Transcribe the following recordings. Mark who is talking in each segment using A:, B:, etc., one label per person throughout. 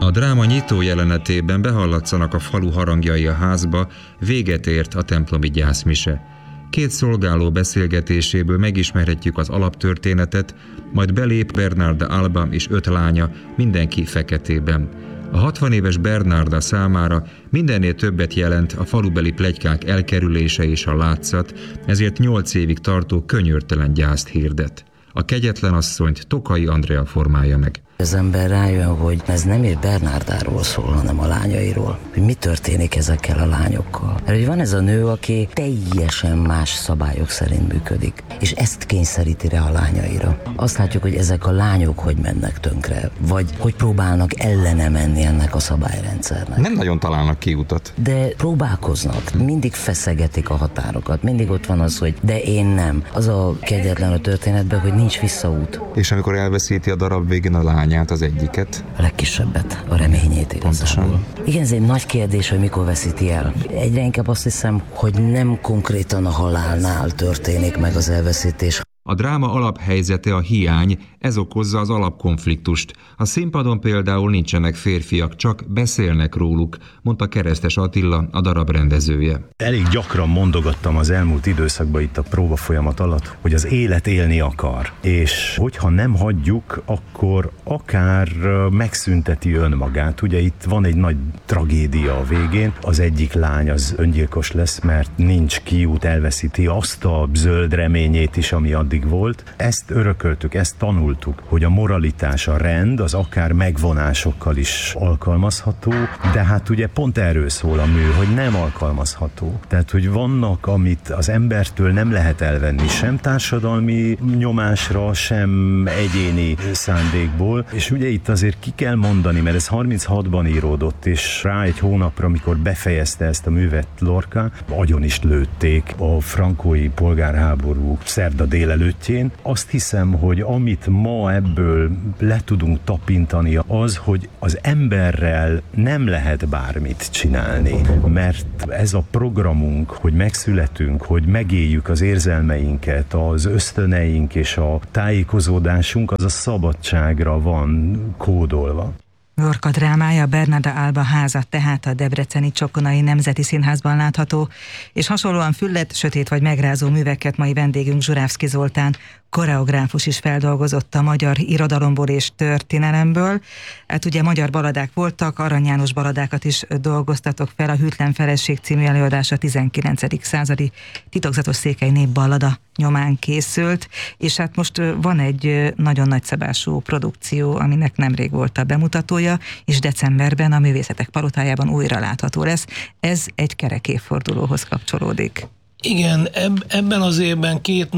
A: A dráma nyitó jelenetében behallatszanak a falu harangjai a házba, véget ért a templomi gyászmise. Két szolgáló beszélgetéséből megismerhetjük az alaptörténetet, majd belép Bernarda Alba és 5 lánya, mindenki feketében. A 60 éves Bernarda számára mindennél többet jelent a falubeli pletykák elkerülése és a látszat, ezért 8 évig tartó könyörtelen gyászt hirdet. A kegyetlen asszonyt Tokai Andrea formálja meg.
B: Az ember rájön, hogy ez nem is Bernardáról szól, hanem a lányairól. Hogy mi történik ezekkel a lányokkal. Mert hogy van ez a nő, aki teljesen más szabályok szerint működik, és ezt kényszeríti rá a lányaira. Azt látjuk, hogy ezek a lányok hogy mennek tönkre, vagy hogy próbálnak ellene menni ennek a szabályrendszernek.
A: Nem nagyon találnak kiutat.
B: De próbálkoznak, mindig feszegetik a határokat, mindig ott van az, hogy de én nem. Az a kegyetlen a történetben, hogy nincs visszaút.
A: És amikor elveszíti a darab végén a lány, az egyiket.
B: A legkisebbet, a reményét igazából. Igen, ez egy nagy kérdés, hogy mikor veszíti el. Egyre inkább azt hiszem, hogy nem konkrétan a halálnál történik meg az elveszítés.
A: A dráma alaphelyzete a hiány, ez okozza az alapkonfliktust. A színpadon például nincsenek férfiak, csak beszélnek róluk, mondta Keresztes Attila, a darab rendezője.
C: Elég gyakran mondogattam az elmúlt időszakban itt a próbafolyamat alatt, hogy az élet élni akar. És hogyha nem hagyjuk, akkor akár megszünteti önmagát. Ugye itt van egy nagy tragédia a végén. Az egyik lány az öngyilkos lesz, mert nincs kiút, elveszíti azt a zöld reményét is, ami addig volt. Ezt örököltük, ezt tanultuk, hogy a moralitás, a rend, az akár megvonásokkal is alkalmazható, de hát ugye pont erről szól a mű, hogy nem alkalmazható. Tehát, hogy vannak, amit az embertől nem lehet elvenni, sem társadalmi nyomásra, sem egyéni szándékból, és ugye itt azért ki kell mondani, mert ez 36-ban íródott, és rá egy hónapra, amikor befejezte ezt a művet Lorca, agyon is lőtték a frankói polgárháború szerda délelőttjén. Azt hiszem, hogy amit ma ebből le tudunk tapintani, az, hogy az emberrel nem lehet bármit csinálni, mert ez a programunk, hogy megszületünk, hogy megéljük az érzelmeinket, az ösztöneink és a tájékozódásunk, az a szabadságra van kódolva.
D: Lorca drámája, Bernarda Alba háza, tehát a debreceni Csokonai Nemzeti Színházban látható, és hasonlóan fülledt, sötét vagy megrázó műveket mai vendégünk Zsurávszky Zoltán, koreográfus is feldolgozott a magyar irodalomból és történelemből. Hát ugye magyar baladák voltak, Arany János baladákat is dolgoztatok fel, a Hűtlen Feleség című előadás a 19. századi titokzatos székely népballada nyomán készült, és hát most van egy nagyon nagyszabású produkció, aminek nemrég volt a bemutatója, és decemberben a Művészetek Palotájában újra látható lesz. Ez egy kerek évfordulóhoz kapcsolódik.
E: Igen, ebben az évben két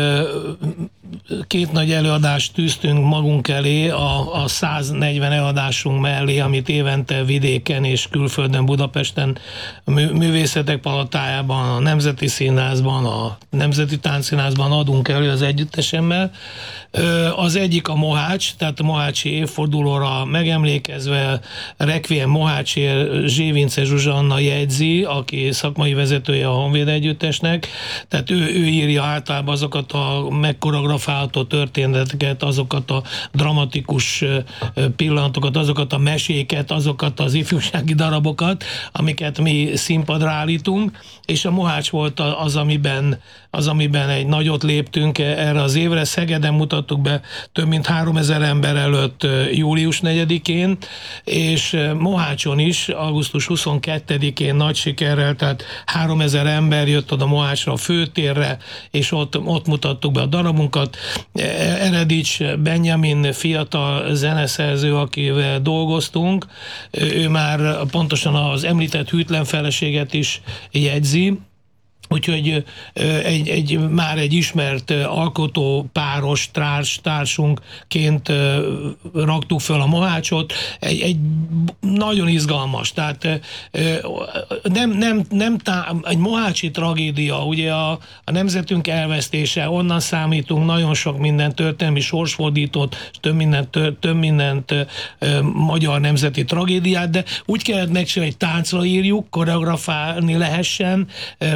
E: nagy előadást tűztünk magunk elé, a 140 előadásunk mellé, amit évente vidéken és külföldön, Budapesten, a Művészetek Palotájában, a Nemzeti Színházban, a Nemzeti Táncszínházban adunk elő az együttesemmel. Az egyik a Mohács, tehát a mohácsi évfordulóra megemlékezve Requiem Mohácsért Zsévince Zsuzsanna jegyzi, aki szakmai vezetője a Honvéd Együttesnek, tehát ő írja általában azokat a megkoreografálható történeteket, azokat a dramatikus pillanatokat, azokat a meséket, azokat az ifjúsági darabokat, amiket mi színpadra állítunk, és a Mohács volt az, amiben egy nagyot léptünk erre az évre. Szegeden mutattuk be több mint 3000 ember előtt július 4-én, és Mohácson is augusztus 22-én nagy sikerrel, tehát 3000 ember jött oda Mohácsra a főtérre, és ott mutattuk be a darabunkat. Eredics Benjamin fiatal zeneszerző, akivel dolgoztunk, ő már pontosan az említett Hűtlen Feleséget is jegyzi, úgyhogy már egy ismert alkotó páros társunkként raktuk föl a Mohácsot. Egy nagyon izgalmas, tehát egy mohácsi tragédia, ugye a nemzetünk elvesztése, onnan számítunk nagyon sok minden történelmi sorsfordított, több mindent magyar nemzeti tragédiát, de úgy kellett megcsinálni, hogy táncra írjuk, koreografálni lehessen, mégis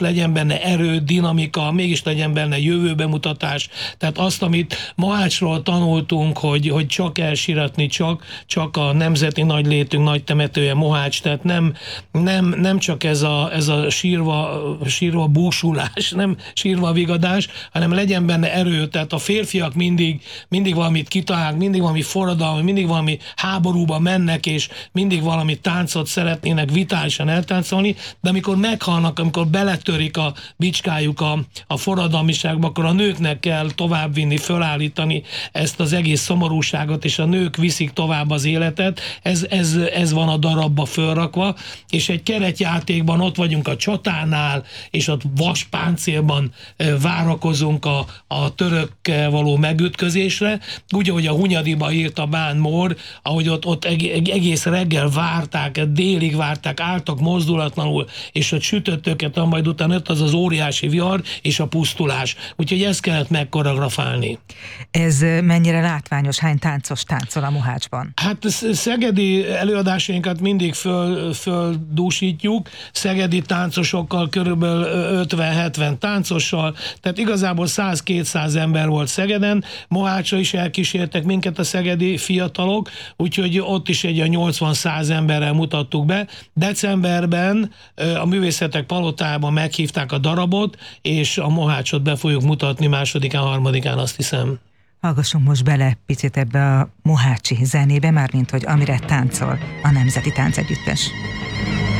E: legyen benne erő, dinamika, mégis legyen benne jövőbemutatás. Tehát azt, amit Mohácsról tanultunk, hogy csak elsiratni, csak a nemzeti nagylétünk, nagy temetője Mohács, tehát nem csak ez a sírva búsulás, nem sírva vigadás, hanem legyen benne erő, tehát a férfiak mindig valamit kitalálnak, mindig valami forradalmi, mindig valami háborúba mennek, és mindig valami táncot szeretnének vitálisan eltáncolni, de amikor meghalnak, amikor beletörik a bicskájuk a forradalmiságba, akkor a nőknek kell továbbvinni, fölállítani ezt az egész szomorúságot, és a nők viszik tovább az életet. Ez van a darabba fölrakva, és egy keretjátékban ott vagyunk a csatánál, és ott vaspáncélban várakozunk a törökkel való megütközésre, úgy, ahogy a Hunyadiba írt a Bán Mór, ahogy ott egész reggel várták, délig várták, álltak mozdulatlanul, és ott sütött őket, majd utána jött az óriási vihar és a pusztulás. Úgyhogy ezt kellett megkoreografálni.
D: Ez mennyire látványos? Hány táncos táncol a Mohácsban?
E: Hát szegedi előadásainkat mindig földúsítjuk, szegedi táncosokkal, körülbelül 50-70 táncossal, tehát igazából 100-200 ember volt Szegeden, Mohácsra is elkísértek minket a szegedi fiatalok, úgyhogy ott is egy 80-100 emberrel mutattuk be. Decemberben a Művészetek Palotájában meghívták a darabot, és a Mohácsot be fogjuk mutatni 2-án, 3-án, azt hiszem.
D: Hallgassunk most bele picit ebbe a mohácsi zenébe, mármint hogy amire táncol a Nemzeti Táncegyüttes.